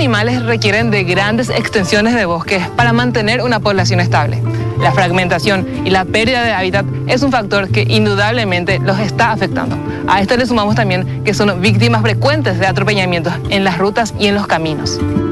animales requieren de grandes extensiones de bosques para mantener una población estable. La fragmentación y la pérdida de hábitat es un factor que indudablemente los está afectando. A esto le sumamos también que son víctimas frecuentes de atropellamientos en las rutas y en los caminos.